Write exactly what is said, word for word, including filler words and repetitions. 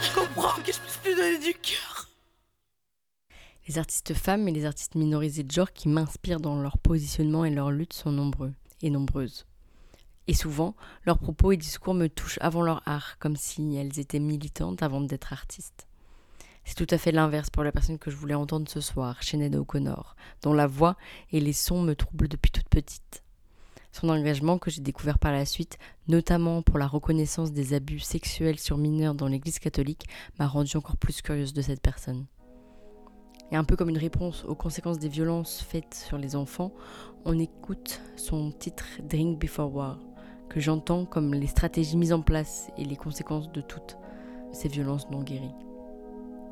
Je comprends que je puisse plus donner du cœur. Les artistes femmes et les artistes minorisés de genre qui m'inspirent dans leur positionnement et leur lutte sont nombreux et nombreuses. Et souvent, leurs propos et discours me touchent avant leur art, comme si elles étaient militantes avant d'être artistes. C'est tout à fait l'inverse pour la personne que je voulais entendre ce soir, Sinéad O'Connor, dont la voix et les sons me troublent depuis toute petite. Son engagement que j'ai découvert par la suite, notamment pour la reconnaissance des abus sexuels sur mineurs dans l'Église catholique, m'a rendue encore plus curieuse de cette personne. Et un peu comme une réponse aux conséquences des violences faites sur les enfants, on écoute son titre « Drink Before War », que j'entends comme les stratégies mises en place et les conséquences de toutes ces violences non guéries.